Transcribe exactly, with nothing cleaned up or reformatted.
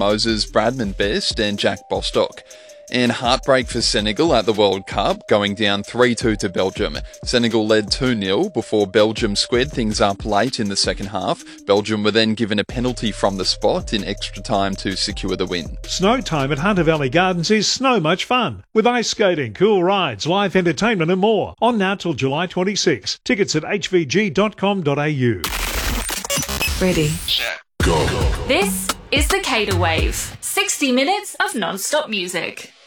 Moses, Bradman Best and Jack Bostock. And heartbreak for Senegal at the World Cup, going down three two to Belgium. Senegal led two nil before Belgium squared things up late in the second half. Belgium were then given a penalty from the spot in extra time to secure the win. Snow time at Hunter Valley Gardens is snow much fun. With ice skating, cool rides, live entertainment and more. On now till July twenty-sixth. Tickets at h v g dot com dot a u. Ready. Set. Go. This is the Cater Wave. sixty minutes of non-stop music.